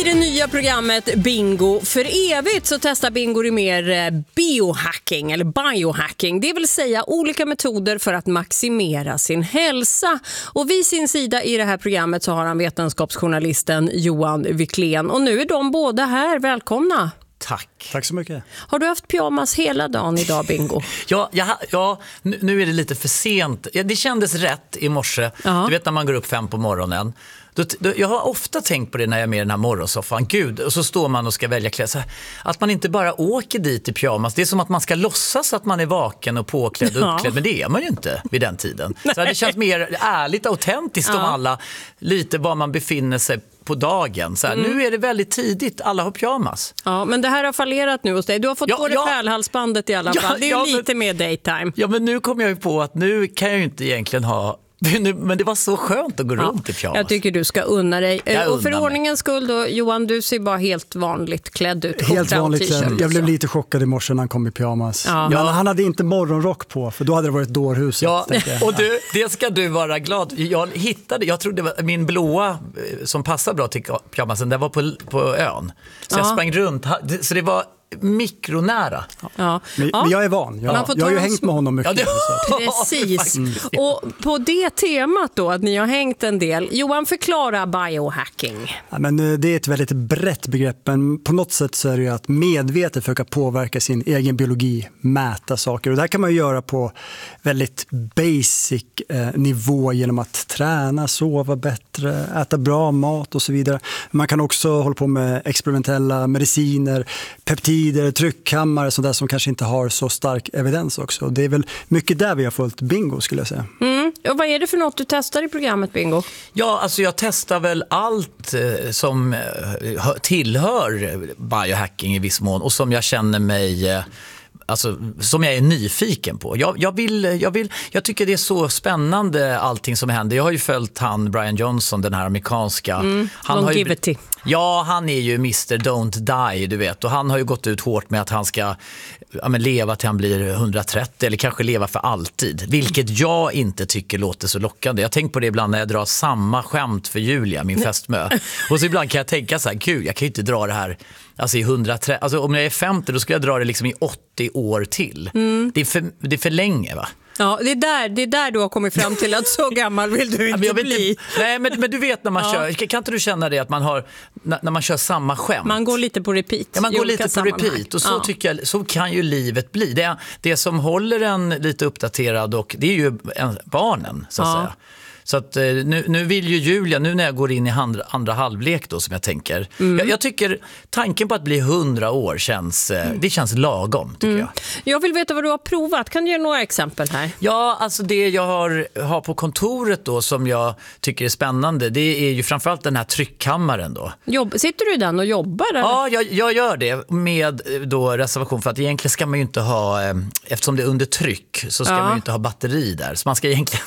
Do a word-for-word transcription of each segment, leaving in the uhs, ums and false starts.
I det nya programmet Bingo för evigt så testar Bingo mer biohacking eller biohacking. Det vill säga olika metoder för att maximera sin hälsa. Och vid sin sida i det här programmet så har han vetenskapsjournalisten Johan Wiklén. Och nu är de båda här. Välkomna! Tack. Tack så mycket. Har du haft pyjamas hela dagen idag, Bingo? ja, ja, ja, nu är det lite för sent. Ja, det kändes rätt i morse. Uh-huh. Du vet när man går upp fem på morgonen. Då, då, jag har ofta tänkt på det när jag är med i den här morgonsoffan. Gud, och så står man och ska välja kläder. Att man inte bara åker dit i pyjamas. Det är som att man ska låtsas att man är vaken och påklädd och uppklädd. Ja. Men det är man ju inte vid den tiden. Så det känns mer ärligt och autentiskt ja. om alla. Lite var man befinner sig på dagen. Så här, mm. Nu är det väldigt tidigt, alla har pyjamas. Ja, men det här har fallerat nu hos dig. Du har fått ja, på dig ja. pärlhalsbandet i alla fall. Ja, det är ju ja, lite men, mer daytime. Ja, men nu kommer jag ju på att nu kan jag ju inte egentligen ha... Men det var så skönt att gå ja, runt i pyjamas. Jag tycker du ska unna dig. Jag och för ordningens skull då, Johan, du ser bara helt vanligt klädd ut. Helt vanligt klädd. Jag blev lite chockad i morse när han kom i pyjamas. Ja. Men han hade inte morgonrock på, för då hade det varit dårhuset. Ja, och du, det ska du vara glad. Jag hittade, jag trodde det var min blåa som passar bra till pyjamasen, den var på, på ön. Så ja. jag sprang runt. Så det var mikronära. Ja. Men, ja. men jag är van. Jag, jag har ju hängt med honom mycket. Ja, det... Precis. Mm. Och på det temat då, att ni har hängt en del. Johan, förklara biohacking. Ja, men det är ett väldigt brett begrepp. Men på något sätt så är det ju att medvetet försöka påverka sin egen biologi, mäta saker. Och det här kan man ju göra på väldigt basic eh, nivå genom att träna, sova bättre, äta bra mat och så vidare. Man kan också hålla på med experimentella mediciner, peptider, tryckkammare, sånt där som kanske inte har så stark evidens också. Det är väl mycket där vi har följt Bingo, skulle jag säga. Mm. Och vad är det för något du testar i programmet Bingo? Ja, alltså jag testar väl allt eh, som eh, tillhör biohacking i viss mån och som jag känner mig... Eh, Alltså, som jag är nyfiken på. Jag, jag, vill, jag, vill, jag tycker det är så spännande allting som händer. Jag har ju följt han, Brian Johnson, den här amerikanska. Mm, han har ju, ju, ja, han är ju mister Don't Die, du vet. Och han har ju gått ut hårt med att han ska ja, men leva till han blir hundratrettio eller kanske leva för alltid. Vilket jag inte tycker låter så lockande. Jag tänker på det ibland när jag drar samma skämt för Julia, min fästmö. Och så ibland kan jag tänka så här, gud, jag kan ju inte dra det här alltså i hundratrettio. Alltså om jag är femtio då ska jag dra det liksom i åttio år till. Mm. Det, är för, det är för länge, va? Ja, det är, där, det är där du har kommit fram till att så gammal vill du inte ja, bli. Inte, nej, men, men du vet när man ja. kör, kan inte du känna det att man har, när, när man kör samma skämt? Man går lite på repeat. Ja, man går lite på sammanhang. repeat och så, ja. tycker jag, så kan ju livet bli. Det, det som håller en lite uppdaterad och det är ju en, barnen, så att ja. säga. Så att nu, nu vill ju Julia, nu när jag går in i andra, andra halvlek då som jag tänker. Mm. Jag, jag tycker tanken på att bli hundra år känns, mm. det känns lagom tycker mm. jag. Jag vill veta vad du har provat. Kan du ge några exempel här? Ja, alltså det jag har, har på kontoret då som jag tycker är spännande, det är ju framförallt den här tryckkammaren då. Jobb, sitter du i den och jobbar? Eller? Ja, jag, jag gör det med då reservation för att egentligen ska man ju inte ha, eftersom det är under tryck så ska ja. man ju inte ha batteri där. Så man ska egentligen...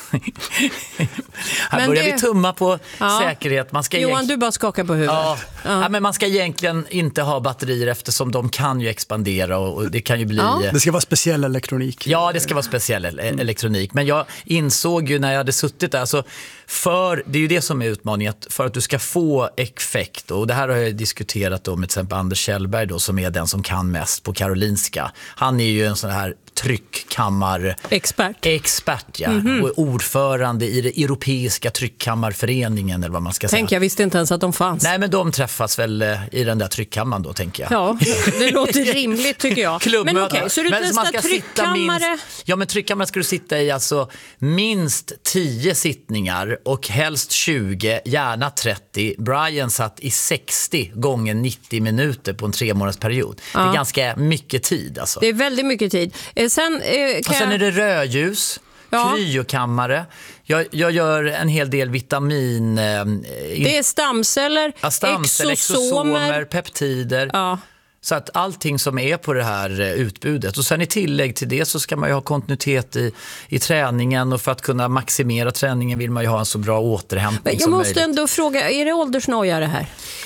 Här men börjar det... vi tumma på ja. säkerhet. Man ska Johan, egentligen... du bara skakar på huvudet. Ja. Ja. Ja, men man ska egentligen inte ha batterier eftersom de kan ju expandera och det kan ju bli... Ja. Det ska vara speciell elektronik. Ja, det ska vara speciell mm. elektronik. Men jag insåg ju när jag hade suttit där, alltså för, det är ju det som är utmaningen, att för att du ska få effekt, och det här har jag diskuterat då med till exempel Anders Kjellberg då, som är den som kan mest på Karolinska. Han är ju en sån här tryckkammar expert, expert ja. Mm-hmm. Och ordförande i det europeiska tryckkammarföreningen eller vad man ska Tänk, säga. Jag visste inte ens att de fanns. Nej, men de träffas väl i den där tryckkammaren då, tänker jag. Ja, det låter rimligt tycker jag. Men okej, okay, så du testar tryckkammare? Minst, ja, men tryckkammare ska du sitta i alltså minst tio sittningar och helst tjugo, gärna trettio. Brian satt i sextio gånger nittio minuter på en tre månaders period. Ja. Det är ganska mycket tid alltså. Det är väldigt mycket tid. Sen, eh, och sen är det rödljus, ja. kryokammare. Jag, jag gör en hel del vitamin... Eh, in... Det är stamceller, ja, stamceller exosomer, exosomer, peptider. Ja. Så att allting som är på det här utbudet. Och sen i tillägg till det så ska man ju ha kontinuitet i, i träningen. Och för att kunna maximera träningen vill man ju ha en så bra återhämtning jag som måste möjligt. Ändå fråga, är det åldersnoja det här?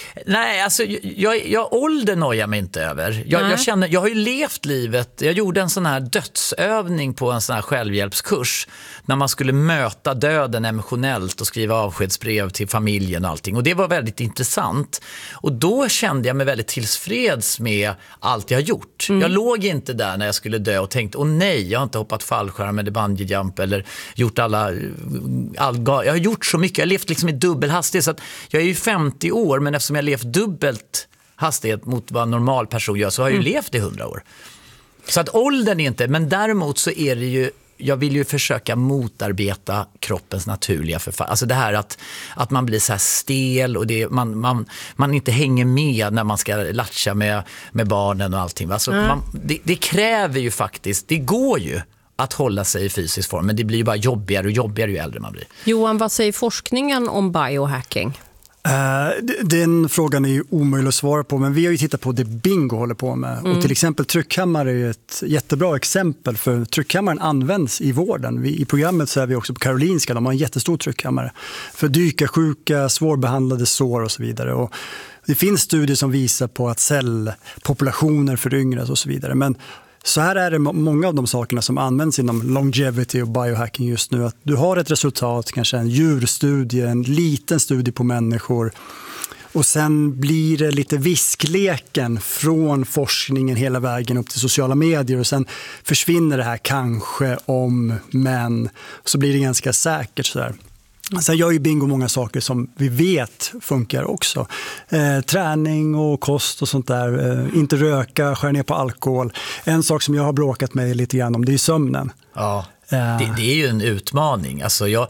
Nej, alltså jag, jag ålder nojar mig inte över. Jag, jag, känner, jag har ju levt livet. Jag gjorde en sån här dödsövning på en sån här självhjälpskurs när man skulle möta döden emotionellt och skriva avskedsbrev till familjen och allting. Och det var väldigt intressant. Och då kände jag mig väldigt tillfreds med allt jag har gjort. Mm. Jag låg inte där när jag skulle dö och tänkte, åh nej, jag har inte hoppat fallskärm eller bungyjump eller gjort alla... All, jag har gjort så mycket. Jag har levt liksom i dubbelhastighet. Så att jag är ju femtio år, men eftersom jag har levt dubbelt hastighet mot vad en normal person gör så har jag ju mm. levt i hundra år. Så att åldern är inte, men däremot så är det ju, jag vill ju försöka motarbeta kroppens naturliga förfall. Alltså det här att, att man blir så här stel och det, man, man, man inte hänger med när man ska latcha med, med barnen och allting. Alltså mm. man, det, det kräver ju faktiskt, det går ju att hålla sig i fysisk form, men det blir ju bara jobbigare och jobbigare ju äldre man blir. Johan, vad säger forskningen om biohacking? Uh, den frågan är ju omöjlig att svara på, men vi har ju tittat på det Bingo håller på med. Mm. Och till exempel tryckhammare är ju ett jättebra exempel, för tryckhammaren används i vården. Vi, i programmet så är vi också på Karolinska, de har en jättestor tryckhammare för dykarsjuka, svårbehandlade sår och så vidare. Och det finns studier som visar på att cellpopulationer föryngras och så vidare, men så här är det många av de sakerna som används inom longevity och biohacking just nu. Att du har ett resultat, kanske en djurstudie, en liten studie på människor. Och sen blir det lite viskleken från forskningen hela vägen upp till sociala medier. Och sen försvinner det här kanske om, men så blir det ganska säkert sådär. Sen gör ju Bingo många saker som vi vet funkar också. Eh, träning och kost och sånt där. Eh, inte röka, skär ner på alkohol. En sak som jag har bråkat med lite grann om, det är sömnen. Ja, det, det är ju en utmaning. Alltså jag,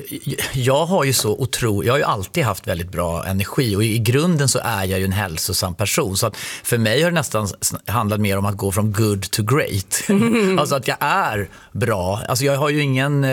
jag har ju så otro, jag har ju alltid haft väldigt bra energi och i grunden så är jag ju en hälsosam person. Så att för mig har det nästan handlat mer om att gå från good to great. Mm. Alltså att jag är bra. Alltså jag har ju ingen...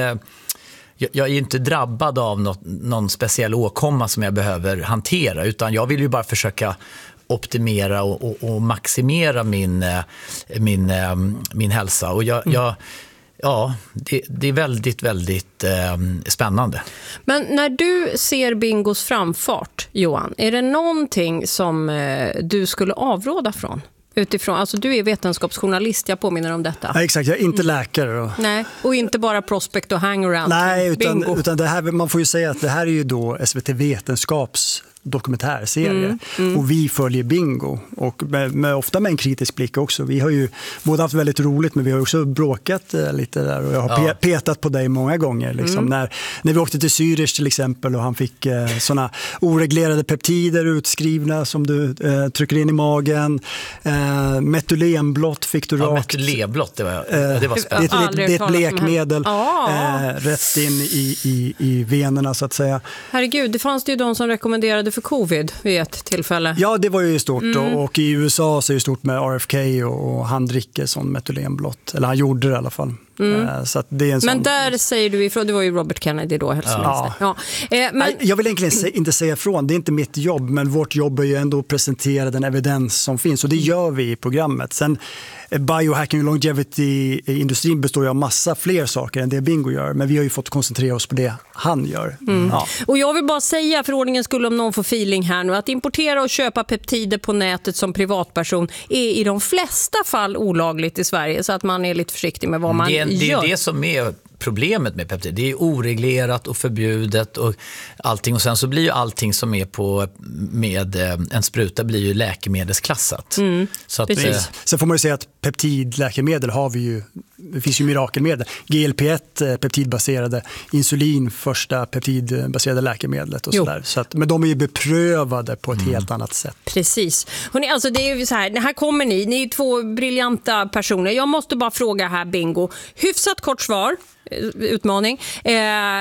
Jag är ju inte drabbad av något, någon speciell åkomma som jag behöver hantera, utan jag vill ju bara försöka optimera och, och, och maximera min, min, min hälsa. Och jag, jag, ja, det, det är väldigt, väldigt eh, spännande. Men när du ser Bingos framfart, Johan, är det någonting som eh, du skulle avråda från? Utifrån, alltså du är vetenskapsjournalist, jag påminner om detta. Ja, exakt, jag är inte läkare. Och... Nej, och inte bara prospect och hangaround. Nej, utan, utan det här, man får ju säga att det här är ju då S V T Vetenskaps dokumentärserie. Mm, mm. Och vi följer Bingo. Och med, med, ofta med en kritisk blick också. Vi har ju både haft väldigt roligt, men vi har också bråkat eh, lite där. Och jag har ja. pe- petat på dig många gånger. Liksom. Mm. När, när vi åkte till Zürich till exempel och han fick eh, såna oreglerade peptider utskrivna som du eh, trycker in i magen. Eh, metylenblått fick du ja, rakt. Metylenblått, det var, eh, det var spännande. Det, det, det är ett blekmedel ah. eh, rätt in i, i, i venerna så att säga. Herregud, det fanns det ju de som rekommenderade för covid vid ett tillfälle. Ja, det var ju stort. Mm. Och, och i U S A så är det stort med R F K och, och han dricker sån metylenblått. Eller han gjorde det i alla fall. Mm. Så att det är en sån... Men där säger du ifrån, det var ju Robert Kennedy då, hälsominister. Ja. Ja. Eh, men... Jag vill egentligen se, inte säga ifrån, det är inte mitt jobb, men vårt jobb är ju ändå att presentera den evidens som finns och det gör vi i programmet. Sen biohacking och longevity-industrin består ju av massa fler saker än det Bingo gör, men vi har ju fått koncentrera oss på det han gör. Mm. Ja. Och jag vill bara säga, för ordningen skulle om någon får feeling här nu, att importera och köpa peptider på nätet som privatperson är i de flesta fall olagligt i Sverige, så att man är lite försiktig med vad man det, det gör. Det är det som är problemet med peptider. Det är oreglerat och förbjudet och allting. Och sen så blir ju allting som är på med en spruta blir ju läkemedelsklassat. Mm, så att, eh... Sen får man ju säga att peptidläkemedel har vi ju, det finns ju mirakelmedel. G L P ett peptidbaserade, insulin första peptidbaserade läkemedlet och sådär. Så att, men de är ju beprövade på ett mm. helt annat sätt. Precis. Hörrni, alltså det är ju så här, här kommer ni, ni är två briljanta personer. Jag måste bara fråga här, Bingo. Hyfsat kort svar, utmaning. Eh,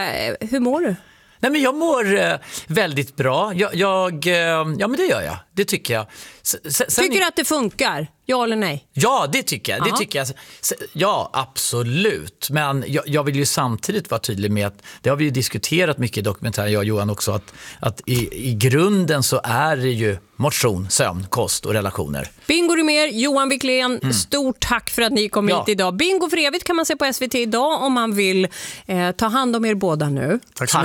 hur mår du? Nej, men jag mår eh, väldigt bra. Jag, jag, eh, ja, men det gör jag. Det tycker jag. S- sen tycker du att det funkar? Ja eller nej? Ja, det tycker jag. Det tycker jag. Ja, absolut. Men jag, jag vill ju samtidigt vara tydlig med att det har vi ju diskuterat mycket i dokumentären, jag och Johan också, att, att i, i grunden så är det ju motion, sömn, kost och relationer. Bingo Rimér, Johan Wiklén, mm. stort tack för att ni kom ja. hit idag. Bingo för evigt kan man se på S V T idag om man vill eh, ta hand om er båda nu. Tack så mycket.